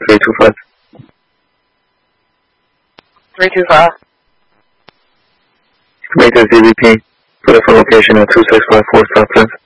325. 325. Make a ZVP. Put up a location at 2654 South 10th.